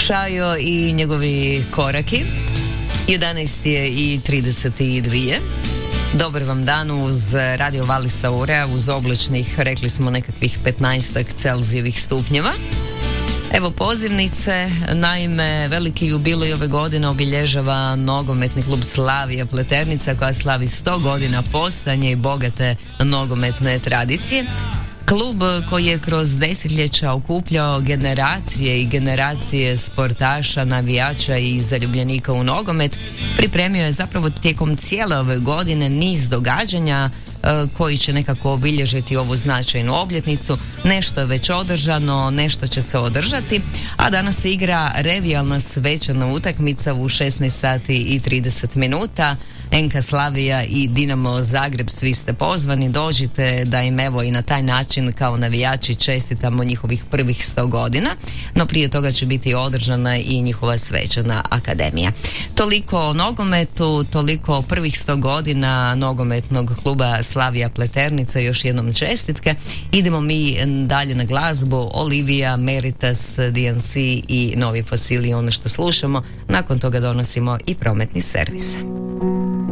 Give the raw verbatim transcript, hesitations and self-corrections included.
Šajo i njegovi koraki. jedanaest je i trideset dvije. Dobar vam dan uz Radio Vali Saurea, uz oblačnih, rekli smo, nekakvih petnaestak Celzijevih stupnjeva. Evo pozivnice, naime veliki jubilej ove godine obilježava nogometni klub Slavija Pleternica koja slavi sto godina postojanja i bogate nogometne tradicije. Klub koji je kroz desetljeća okupljao generacije i generacije sportaša, navijača i zaljubljenika u nogomet, pripremio je zapravo tijekom cijele ove godine niz događanja koji će nekako obilježiti ovu značajnu obljetnicu. Nešto je već održano, nešto će se održati, a danas se igra revijalna svečana utakmica u šesnaest sati i trideset minuta. en ka Slavija i Dinamo Zagreb, svi ste pozvani, dođite da im evo i na taj način kao navijači čestitamo njihovih prvih sto godina, no prije toga će biti održana i njihova svečana akademija. Toliko o nogometu, toliko o prvih sto godina nogometnog kluba Slavija Pleternica, još jednom čestitke. Idemo mi dalje na glazbu. Olivia, Meritas, D N C i Novi Fosili, ono što slušamo. Nakon toga donosimo i prometni servis.